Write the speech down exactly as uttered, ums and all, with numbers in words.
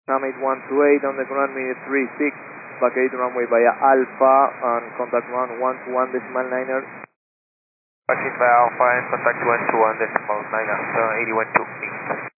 Summit one two eight on the ground, minute three six, vacate runway via Alpha and contact ground one two one decimal niner. Passing by Alpha and contact one two one decimal niner, uh, eighty-one two eight.